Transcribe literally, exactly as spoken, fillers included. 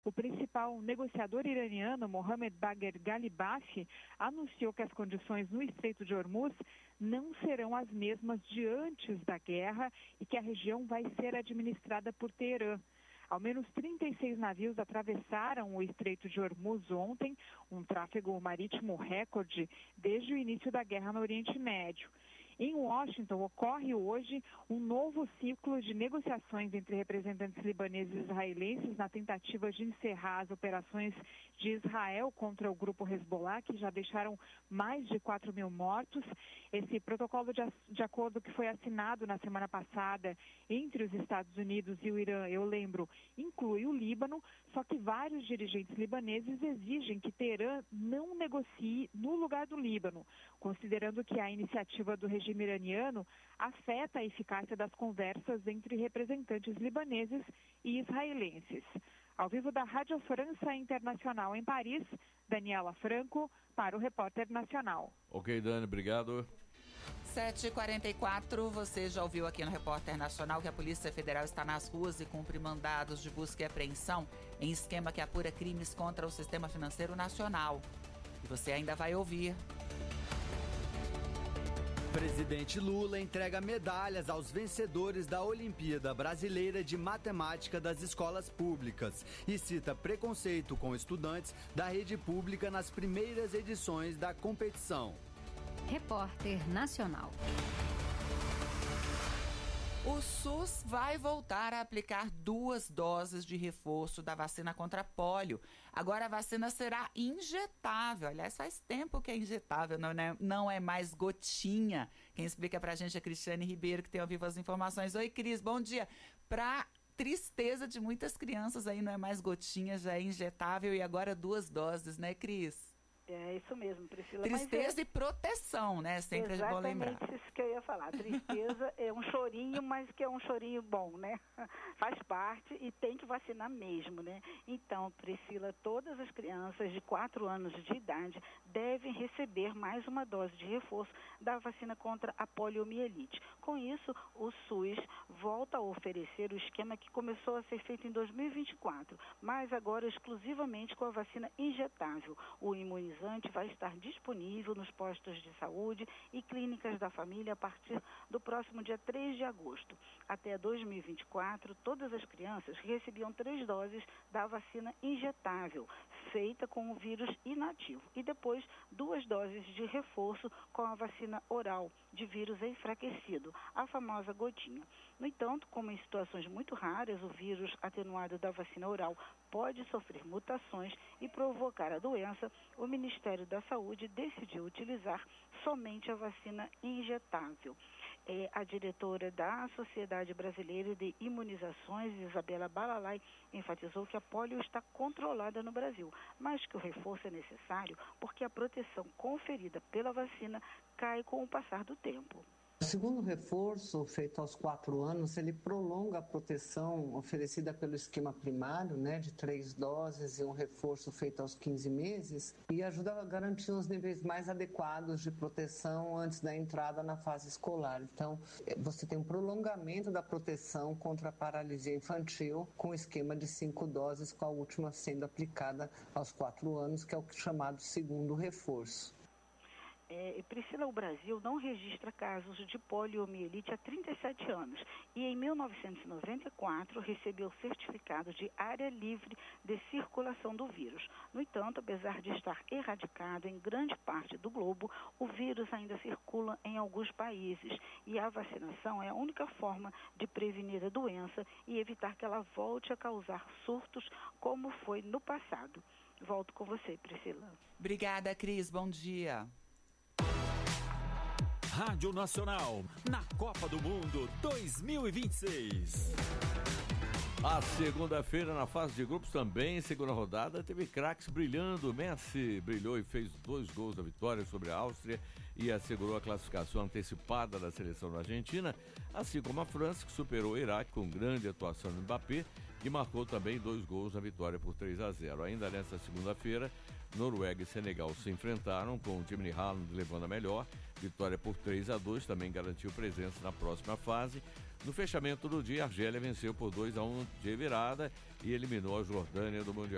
O principal negociador iraniano, Mohammad Bagher Ghalibaf, anunciou que as condições no Estreito de Hormuz não serão as mesmas de antes da guerra e que a região vai ser administrada por Teherã. Ao menos trinta e seis navios atravessaram o Estreito de Hormuz ontem, um tráfego marítimo recorde desde o início da guerra no Oriente Médio. Em Washington, ocorre hoje um novo ciclo de negociações entre representantes libaneses e israelenses na tentativa de encerrar as operações de Israel contra o grupo Hezbollah, que já deixaram mais de quatro mil mortos. Esse protocolo de, de acordo que foi assinado na semana passada entre os Estados Unidos e o Irã, eu lembro, inclui o Líbano, só que vários dirigentes libaneses exigem que Teherã não negocie no lugar do Líbano, considerando que a iniciativa do regime iraniano afeta a eficácia das conversas entre representantes libaneses e israelenses. Ao vivo da Rádio França Internacional em Paris, Daniela Franco, para o Repórter Nacional. Ok, Dani, obrigado. sete e quarenta e quatro, você já ouviu aqui no Repórter Nacional que a Polícia Federal está nas ruas e cumpre mandados de busca e apreensão em esquema que apura crimes contra o sistema financeiro nacional. E você ainda vai ouvir. Presidente Lula entrega medalhas aos vencedores da Olimpíada Brasileira de Matemática das escolas públicas e cita preconceito com estudantes da rede pública nas primeiras edições da competição. Repórter Nacional. O SUS vai voltar a aplicar duas doses de reforço da vacina contra pólio. Agora a vacina será injetável. Aliás, faz tempo que é injetável, não é, não é mais gotinha. Quem explica pra gente é a Cristiane Ribeiro, que tem ao vivo as informações. Oi, Cris, bom dia. Pra tristeza de muitas crianças aí, não é mais gotinha, já é injetável e agora duas doses, né, Cris? É isso mesmo, Priscila. Tristeza é... e proteção, né? Sempre é bom lembrar. Exatamente isso que eu ia falar. Tristeza é um chorinho, mas que é um chorinho bom, né? Faz parte e tem que vacinar mesmo, né? Então, Priscila, todas as crianças de quatro anos de idade devem receber mais uma dose de reforço da vacina contra a poliomielite. Com isso, o SUS volta a oferecer o esquema que começou a ser feito em dois mil e vinte e quatro, mas agora exclusivamente com a vacina injetável. O imunizante vai estar disponível nos postos de saúde e clínicas da família a partir do próximo dia três de agosto. Até dois mil e vinte e quatro, todas as crianças recebiam três doses da vacina injetável, feita com o vírus inativo, e depois duas doses de reforço com a vacina oral de vírus enfraquecido, a famosa gotinha. No entanto, como em situações muito raras, o vírus atenuado da vacina oral pode sofrer mutações e provocar a doença, o Ministério da Saúde decidiu utilizar somente a vacina injetável. É, a diretora da Sociedade Brasileira de Imunizações, Isabela Balalai, enfatizou que a polio está controlada no Brasil, mas que o reforço é necessário porque a proteção conferida pela vacina cai com o passar do tempo. O segundo reforço, feito aos quatro anos, ele prolonga a proteção oferecida pelo esquema primário, né, de três doses e um reforço feito aos quinze meses, e ajuda a garantir os níveis mais adequados de proteção antes da entrada na fase escolar. Então, você tem um prolongamento da proteção contra a paralisia infantil com o esquema de cinco doses, com a última sendo aplicada aos quatro anos, que é o chamado segundo reforço. É, Priscila, o Brasil não registra casos de poliomielite há trinta e sete anos e em mil novecentos e noventa e quatro recebeu o certificado de área livre de circulação do vírus. No entanto, apesar de estar erradicado em grande parte do globo, o vírus ainda circula em alguns países e a vacinação é a única forma de prevenir a doença e evitar que ela volte a causar surtos como foi no passado. Volto com você, Priscila. Obrigada, Cris. Bom dia. Rádio Nacional, na Copa do Mundo dois mil e vinte e seis. A segunda-feira, na fase de grupos também, segunda rodada, teve craques brilhando. Messi brilhou e fez dois gols da vitória sobre a Áustria e assegurou a classificação antecipada da seleção da Argentina, assim como a França, que superou o Iraque com grande atuação do Mbappé, que marcou também dois gols na vitória por três a zero. Ainda nesta segunda-feira, Noruega e Senegal se enfrentaram, com o time de Haaland levando a melhor. Vitória por três a dois, também garantiu presença na próxima fase. No fechamento do dia, a Argélia venceu por dois a um de virada e eliminou a Jordânia do Mundial.